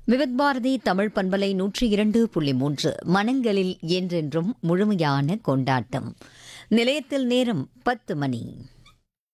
விவித் பாரதி தமிழ் பண்பலை 102.3 மனங்களில் என்றென்றும் முழுமையான கொண்டாட்டம். நிலையத்தில் நேரம் 10 மணி.